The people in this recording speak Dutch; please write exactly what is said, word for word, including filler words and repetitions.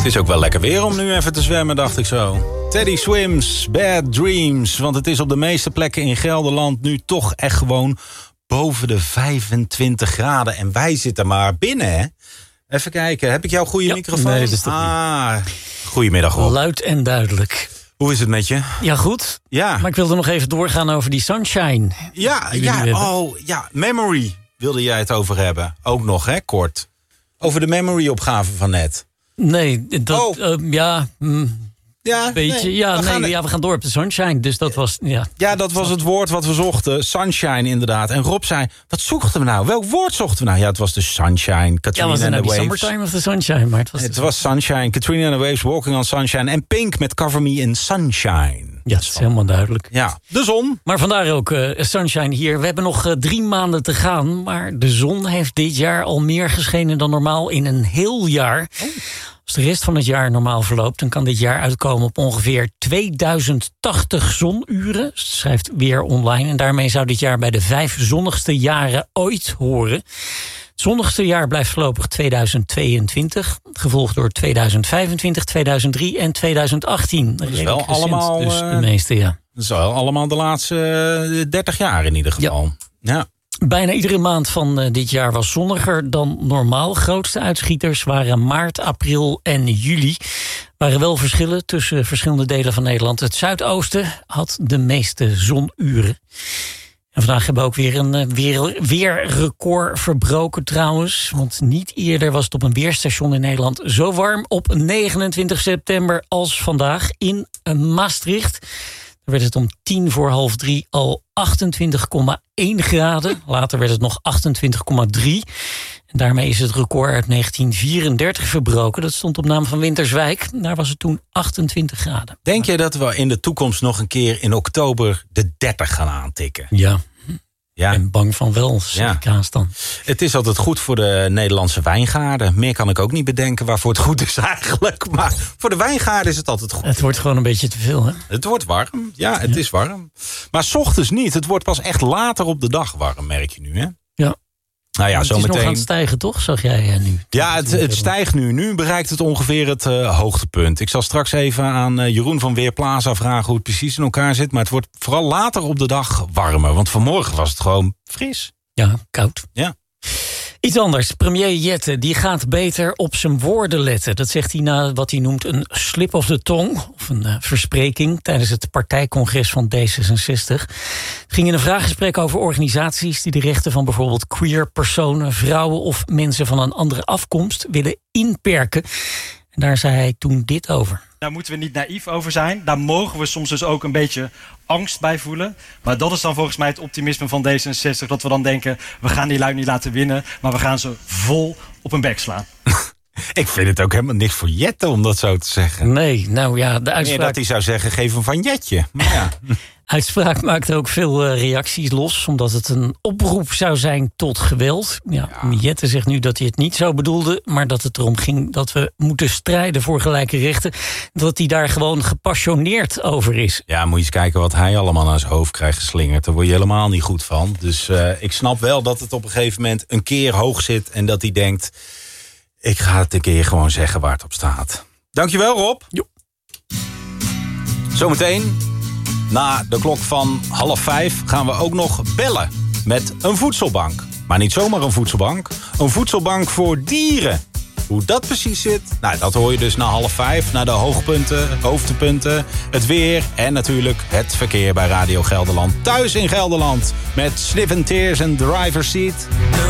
Het is ook wel lekker weer om nu even te zwemmen, dacht ik zo. Teddy Swims, Bad Dreams. Want het is op de meeste plekken in Gelderland nu toch echt gewoon boven de vijfentwintig graden. En wij zitten maar binnen, hè? Even kijken, heb ik jouw goede ja, microfoon? Nee, dat is toch ah, goedemiddag, Rob. luid en duidelijk. Hoe is het met je? Ja, goed. Ja. Maar ik wilde nog even doorgaan over die Sunshine. Ja, die ja, oh, ja, Memory wilde jij het over hebben. Ook nog, hè, kort. Over de Memory-opgave van net. Nee, dat, Oh. uh, ja, mm, Ja, beetje, nee, ja, we nee, gaan- ja, we gaan door op de Sunshine. Dus dat was, ja. Ja, dat was het woord wat we zochten. Sunshine, inderdaad. En Rob zei, wat zochten we nou? Welk woord zochten we nou? Ja, het was de Sunshine, Ja, Katrina was het and nou the die Waves. Summertime of the Sunshine? Maar het was, Het was Sunshine, Katrina and the Waves, Walking on Sunshine. En Pink met Cover Me in Sunshine. ja, het is helemaal duidelijk. Ja, de zon. Maar vandaar ook uh, Sunshine hier. We hebben nog uh, drie maanden te gaan. Maar de zon heeft dit jaar al meer geschenen dan normaal in een heel jaar. Oh. Als de rest van het jaar normaal verloopt, dan kan dit jaar uitkomen op ongeveer tweeduizend tachtig zonuren. Dat schrijft Weer Online. En daarmee zou dit jaar bij de vijf zonnigste jaren ooit horen. Het zonnigste jaar blijft voorlopig tweeduizend tweeëntwintig. Gevolgd door tweeduizend vijfentwintig, tweeduizend drie en tweeduizend achttien. Dat is wel allemaal, Dus uh, de meeste, ja. Dat is wel allemaal de laatste uh, dertig jaar in ieder geval. Ja. ja. Bijna iedere maand van uh, dit jaar was zonniger dan normaal. Grootste uitschieters waren maart, april en juli. Er waren wel verschillen tussen verschillende delen van Nederland. Het zuidoosten had de meeste zonuren. En vandaag hebben we ook weer een uh, weer, weerrecord verbroken trouwens. Want niet eerder was het op een weerstation in Nederland zo warm op negenentwintig september als vandaag in uh, Maastricht. Dan werd het om tien voor half drie al achtentwintig komma één graden. Later werd het nog achtentwintig komma drie. En daarmee is het record uit negentien vierendertig verbroken. Dat stond op naam van Winterswijk. Daar was het toen achtentwintig graden. Denk jij dat we in de toekomst nog een keer in oktober de dertig gaan aantikken? Ja, Ja. ik ben bang van wel, zeg Ja. ik haast dan. Het is altijd goed voor de Nederlandse wijngaarden. Meer kan ik ook niet bedenken waarvoor het goed is eigenlijk. Maar voor de wijngaarden is het altijd goed. Het wordt gewoon een beetje te veel, hè? Het wordt warm. Ja, het is warm. Maar 's ochtends niet. Het wordt pas echt later op de dag warm, merk je nu, hè? Ja. Nou ja, het is nog aan zometeen. het stijgen, toch? Zag jij uh, nu? Ja, het, het stijgt nu. Nu bereikt het ongeveer het uh, hoogtepunt. Ik zal straks even aan uh, Jeroen van Weerplaza vragen hoe het precies in elkaar zit. Maar het wordt vooral later op de dag warmer. Want vanmorgen was het gewoon fris. Ja, koud. Ja. Iets anders. Premier Jette die gaat beter op zijn woorden letten. Dat zegt hij na wat hij noemt een slip of the tongue. Of een uh, verspreking tijdens het partijcongres van D zesenzestig. Het ging in een vraaggesprek over organisaties die de rechten van bijvoorbeeld queer personen, vrouwen of mensen van een andere afkomst willen inperken. En daar zei hij toen dit over. Daar moeten we niet naïef over zijn. Daar mogen we soms dus ook een beetje angst bij voelen. Maar dat is dan volgens mij het optimisme van D zesenzestig. Dat we dan denken, we gaan die lui niet laten winnen. Maar we gaan ze vol op hun bek slaan. Ik vind het ook helemaal niks voor Jette om dat zo te zeggen. Nee, nou ja, de Meer uitspraak... dat hij zou zeggen, geef hem van Jetje. Maar ja. Uitspraak maakte ook veel uh, reacties los, omdat het een oproep zou zijn tot geweld. Ja, ja. Jette zegt nu dat hij het niet zo bedoelde, maar dat het erom ging dat we moeten strijden voor gelijke rechten. Dat hij daar gewoon gepassioneerd over is. Ja, moet je eens kijken wat hij allemaal naar zijn hoofd krijgt geslingerd. Daar word je helemaal niet goed van. Dus uh, ik snap wel dat het op een gegeven moment een keer hoog zit en dat hij denkt, ik ga het een keer gewoon zeggen waar het op staat. Dankjewel, Rob. Jo. Zometeen, na de klok van half vijf, gaan we ook nog bellen met een voedselbank. Maar niet zomaar een voedselbank. Een voedselbank voor dieren. Hoe dat precies zit, nou, dat hoor je dus na half vijf. Naar de hoogpunten, hoofdpunten, het weer en natuurlijk het verkeer bij Radio Gelderland. Thuis in Gelderland met Sniff and Tears en Driver's Seat.